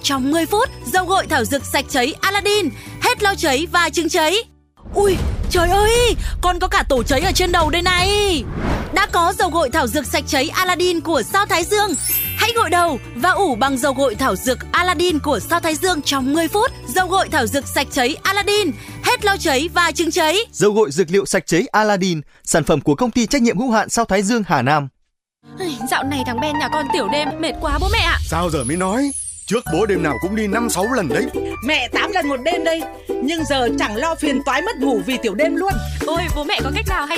trong 10 phút. Dầu gội thảo dược sạch cháy Aladdin, hết lau cháy và chứng cháy. Ui, trời ơi, còn có cả tổ cháy ở trên đầu đây này. Đã có dầu gội thảo dược sạch cháy Aladdin của Sao Thái Dương. Hãy gội đầu và ủ bằng dầu gội thảo dược Aladdin của Sao Thái Dương trong 10 phút. Dầu gội thảo dược sạch cháy Aladdin, hết lau cháy và chứng cháy. Dầu gội dược liệu sạch cháy Aladdin, sản phẩm của công ty trách nhiệm hữu hạn Sao Thái Dương Hà Nam. Dạo này thằng Ben nhà con tiểu đêm mệt quá bố mẹ ạ. Sao giờ mới nói? Trước bố đêm nào cũng đi 5-6 lần đấy. Mẹ 8 lần một đêm đây. Nhưng giờ chẳng lo phiền toái mất ngủ vì tiểu đêm luôn. Ôi bố mẹ có cách nào hay